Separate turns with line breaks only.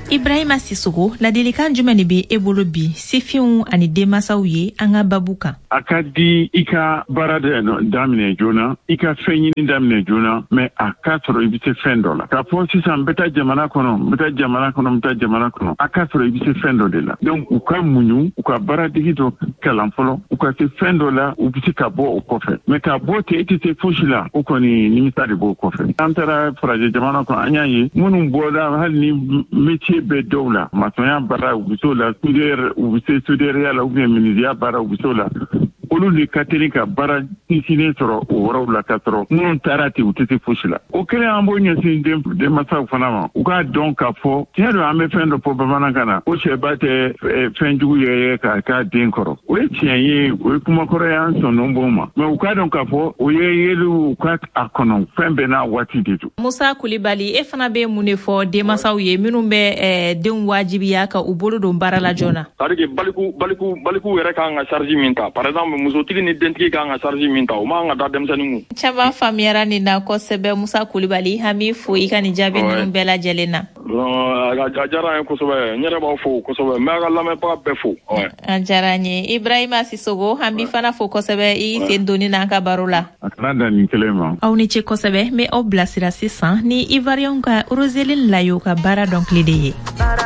Ibrahima Sissoko ladilikan jumɛn de bɛ e bolo bi sifinw ani denmansaw ye an ka babu kan.
A ka di i ka baara daminɛ joona, i ka fɛn ɲini daminɛ joona, mais a ka sɔrɔ i bɛ se fɛn dɔ la. K'a fɔ sisan n bɛ taa jamana kɔnɔ, a ka sɔrɔ i bɛ se fɛn dɔ de la. Donc u ka muɲu, u ka baaradegi dɔ kalan fɔlɔ, u ka se fɛn dɔ la, u bɛ se ka bɔ o kɔfɛ. Mais k'a bɔ ten, i tɛ se fosi la, o kɔni nimisa de b'o kɔfɛ. An taara farajɛ jamana kɔnɔ, an y'a ye minnu bɔra hali ni métier bɛ dɔw la, maçonnya baara u bɛ s'o la, soudeur u bɛ se soudeuria la, ou bien menuisier baara u bɛ s'o la. Olu de ka teli ka baara sinsinnen sɔrɔ o yɔrɔw la ka sɔrɔ minnu taara ten u tɛ se fosi la. O kɛlen an b'o ɲɛsin denmansaw fana ma. U k'a dɔn k'a fɔ tiɲɛ don an bɛ fɛn dɔ fɔ bamanankan na ko sɛba tɛ fɛn jugu ye k'a k'a den kɔrɔ. O ye tiɲɛ ye, o ye kumakɔrɔ ye an sɔnn'o b'o ma. Mais u k'a dɔn k'a fɔ o ye yeliw u ka a kɔnɔ fɛn bɛɛ n'a waati de don.
Musa Kulibali, e fana bɛ mun de fɔ denmansaw ye minnu bɛ denw wajibiya ka u bolo don baara la joona?
C'est-à-dire que baliku yɛrɛ kan ka charge min ta. Par exemple, musotigi ni dentigi kan ka charge min ta, o man ka da denmisɛnnin kun.
Caman faamuyara nin na kosɛbɛ Musa Kulibali, an b'i fo i ka nin jaabi ninnu bɛɛ lajɛlen na.
A diyara n ye kosɛbɛ, n yɛrɛ b'aw fo kosɛbɛ, n bɛ a ka lamɛnbaga bɛɛ fo.
A diyara n ye. Ibrahima Sissoko, an b'i fana fo kosɛbɛ i sen donni n'an ka baro la.
A kana dan nin kelen ma.
Aw ni ce kosɛbɛ, n bɛ aw bilasira sisan ni Ivoirien ka Roseline Layo ka baara dɔnkili de ye.